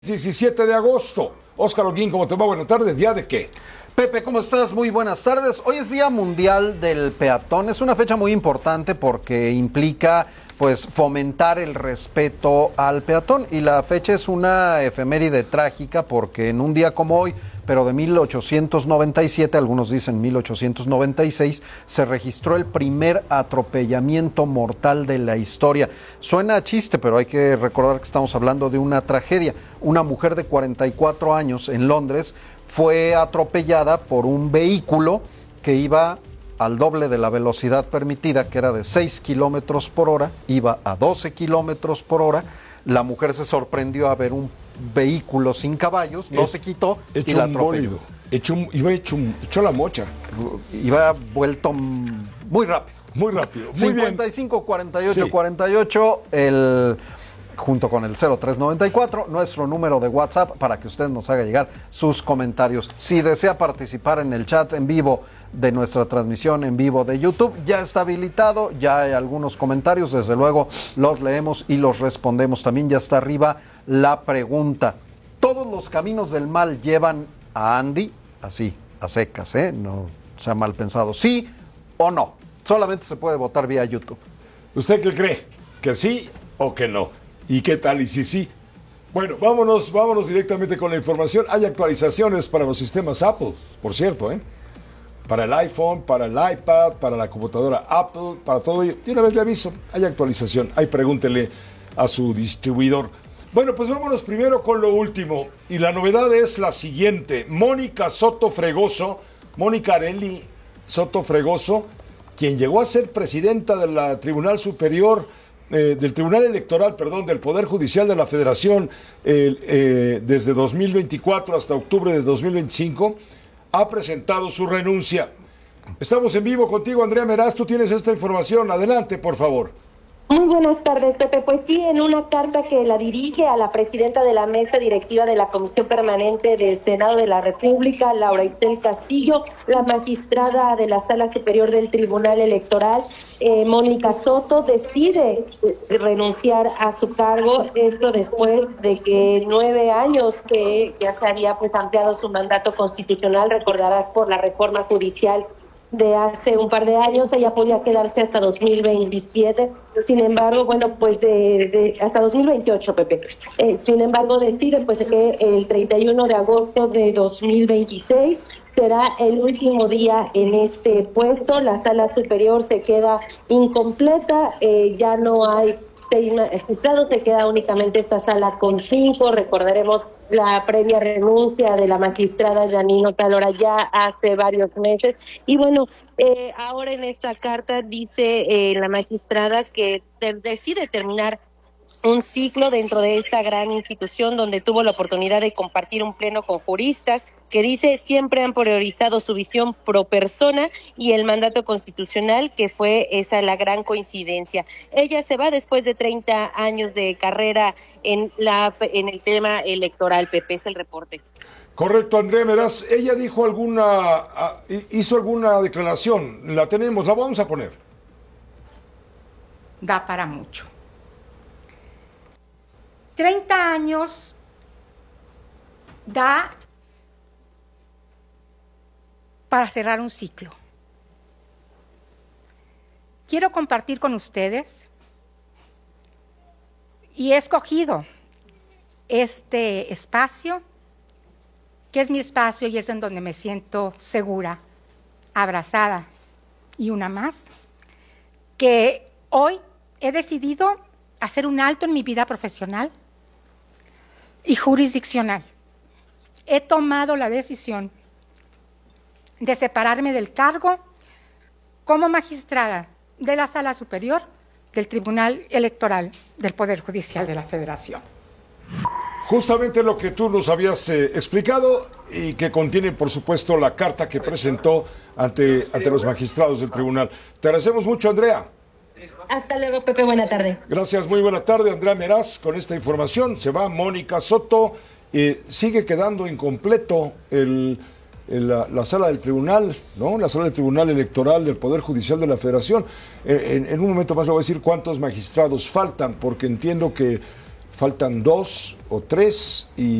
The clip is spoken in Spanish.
17 de agosto. Óscar Holguín, ¿cómo te va? Buenas tardes. ¿Día de qué? Pepe, ¿cómo estás? Muy buenas tardes. Hoy es Día Mundial del Peatón. Es una fecha muy importante porque implica, pues, fomentar el respeto al peatón. Y la fecha es una efeméride trágica porque en un día como hoy, pero de 1897, algunos dicen 1896, se registró el primer atropellamiento mortal de la historia. Suena a chiste, pero hay que recordar que estamos hablando de una tragedia. Una mujer de 44 años en Londres fue atropellada por un vehículo que iba al doble de la velocidad permitida, que era de 6 kilómetros por hora, iba a 12 kilómetros por hora. La mujer se sorprendió a ver un vehículo sin caballos, no se quitó y la atropelló. Iba echó la mocha. Iba vuelto muy rápido. Muy rápido. Muy 55 48 48, junto con el 0394, nuestro número de WhatsApp para que usted nos haga llegar sus comentarios. Si desea participar en el chat en vivo de nuestra transmisión en vivo de YouTube, ya está habilitado, ya hay algunos comentarios, desde luego los leemos y los respondemos. También ya está arriba la pregunta: ¿todos los caminos del mal llevan a Andy? Así, a secas, no sea mal pensado. ¿Sí o no? Solamente se puede votar vía YouTube. ¿Usted qué cree? ¿Que sí o que no? ¿Y qué tal y sí? Bueno, vámonos directamente con la información. Hay actualizaciones para los sistemas Apple, por cierto, para el iPhone, para el iPad, para la computadora Apple, para todo ello. Y una vez le aviso, hay actualización. Ahí pregúntele a su distribuidor. Bueno, pues vámonos primero con lo último. Y la novedad es la siguiente. Mónica Arely Soto Fregoso, quien llegó a ser presidenta del Tribunal Superior, del Tribunal Electoral, del Poder Judicial de la Federación, desde 2024 hasta octubre de 2025, ha presentado su renuncia. Estamos en vivo contigo, Andrea Meraz, tú tienes esta información. Adelante, por favor. Muy buenas tardes, Pepe. Pues sí, en una carta que la dirige a la presidenta de la mesa directiva de la Comisión Permanente del Senado de la República, Laura Itzel Castillo, la magistrada de la Sala Superior del Tribunal Electoral, Mónica Soto, decide renunciar a su cargo, esto después de que 9 años que ya se había ampliado su mandato constitucional, recordarás, por la reforma judicial de hace un par de años. Ella podía quedarse hasta 2027, sin embargo, hasta 2028, Pepe. Sin embargo, decide que el 31 de agosto de 2026 será el último día en este puesto. La Sala Superior se queda incompleta, ya no hay magistrados, se queda únicamente esta sala con 5. Recordaremos la previa renuncia de la magistrada Janino Talora ya hace varios meses. Y ahora en esta carta dice la magistrada que decide terminar un ciclo dentro de esta gran institución donde tuvo la oportunidad de compartir un pleno con juristas que dice siempre han priorizado su visión pro persona y el mandato constitucional, que fue esa la gran coincidencia. Ella se va después de 30 años de carrera en el tema electoral. Pepe, es el reporte. Correcto, Andrea Meraz. Ella hizo alguna declaración. La tenemos, la vamos a poner. Da para mucho. 30 años da para cerrar un ciclo. Quiero compartir con ustedes, y he escogido este espacio, que es mi espacio y es en donde me siento segura, abrazada y una más, que hoy he decidido hacer un alto en mi vida profesional y jurisdiccional. He tomado la decisión de separarme del cargo como magistrada de la Sala Superior del Tribunal Electoral del Poder Judicial de la Federación. Justamente lo que tú nos habías explicado y que contiene, por supuesto, la carta que presentó ante los magistrados del tribunal. Te agradecemos mucho, Andrea. Hasta luego, Pepe, buena tarde. Gracias, muy buena tarde, Andrea Meraz. Con esta información se va Mónica Soto. Sigue quedando incompleto la sala del tribunal, ¿no? La sala del Tribunal Electoral del Poder Judicial de la Federación. En un momento más le voy a decir cuántos magistrados faltan, porque entiendo que faltan 2 o 3 y